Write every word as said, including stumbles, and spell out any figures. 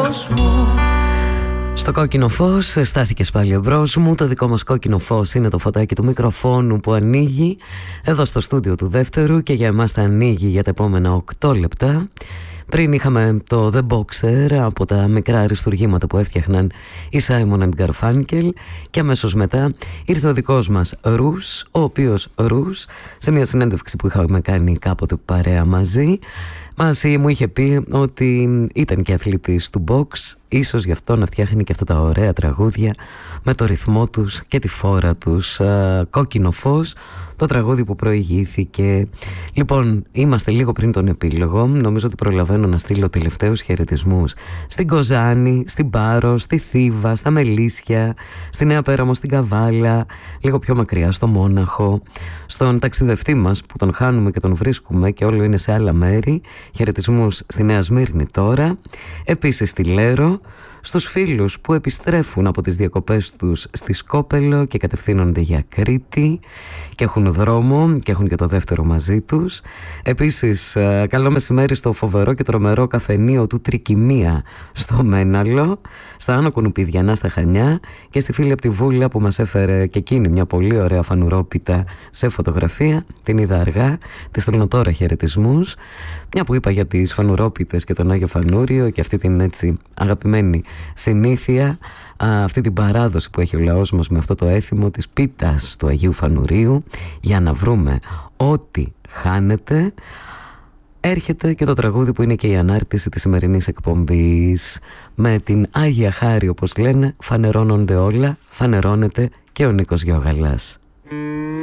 κόσμο. Στο κόκκινο φως στάθηκες πάλι εμπρός μου. Το δικό μας κόκκινο φως είναι το φωτάκι του μικροφόνου που ανοίγει εδώ στο στούντιο του δεύτερου και για εμάς θα ανοίγει για τα επόμενα οκτώ λεπτά. Πριν είχαμε το The Boxer από τα μικρά αριστουργήματα που έφτιαχναν οι Simon and Garfunkel και αμέσως μετά ήρθε ο δικός μας Ρους, ο οποίος Ρους σε μια συνέντευξη που είχαμε κάνει κάποτε παρέα μαζί μας μου είχε πει ότι ήταν και αθλητής του box, ίσως γι' αυτό να φτιάχνει και αυτά τα ωραία τραγούδια με το ρυθμό τους και τη φόρα τους. Κόκκινο φως, το τραγούδι που προηγήθηκε. Λοιπόν, είμαστε λίγο πριν τον επίλογο. Νομίζω ότι προλαβαίνω να στείλω τελευταίους χαιρετισμούς στην Κοζάνη, στην Πάρο, στη Θήβα, στα Μελίσια, στη Νέα Πέραμο, στην Καβάλα, λίγο πιο μακριά στο Μόναχο, στον ταξιδευτή μας που τον χάνουμε και τον βρίσκουμε και όλο είναι σε άλλα μέρη. Χαιρετισμούς στη Νέα Σμύρνη τώρα, επίσης στη Λέρο, στους φίλους που επιστρέφουν από τις διακοπές τους στη Σκόπελο και κατευθύνονται για Κρήτη και έχουν δρόμο και έχουν και το δεύτερο μαζί τους. Επίσης καλό μεσημέρι στο φοβερό και τρομερό καφενείο του Τρικυμία στο Μέναλο, στα Άνω Κουνουπιδιανά στα Χανιά και στη φίλη από τη Βούλα που μας έφερε και εκείνη μια πολύ ωραία φανουρόπιτα σε φωτογραφία. Την είδα αργά, τη στέλνω τώρα χαιρετισμούς. Μια που είπα για τις φανουρόπιτες και τον Άγιο Φανούριο και αυτή την έτσι αγαπημένη συνήθεια, αυτή την παράδοση που έχει ο λαός μας με αυτό το έθιμο της πίτας του Αγίου Φανουρίου, για να βρούμε ό,τι χάνεται, έρχεται και το τραγούδι που είναι και η ανάρτηση της σημερινής εκπομπής. Με την Άγια Χάρη, όπως λένε, φανερώνονται όλα, φανερώνεται και ο Νίκος Γιώγαλας.